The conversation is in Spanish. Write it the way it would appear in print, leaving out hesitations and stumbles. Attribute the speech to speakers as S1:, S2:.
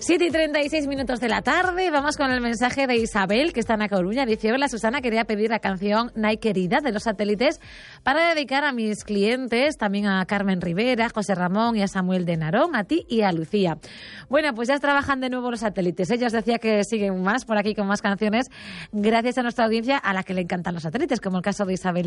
S1: 7:36 de la tarde. Vamos con el mensaje de Isabel, que está en A Coruña. Dice: hola Susana, quería pedir la canción Nai Querida de Los Satélites para dedicar a mis clientes, también a Carmen Rivera, a José Ramón y a Samuel de Narón, a ti y a Lucía. Bueno, pues ya trabajan de nuevo Los Satélites. Ella os decía que siguen más por aquí con más canciones gracias a nuestra audiencia, a la que le encantan los satélites, como el caso de Isabel.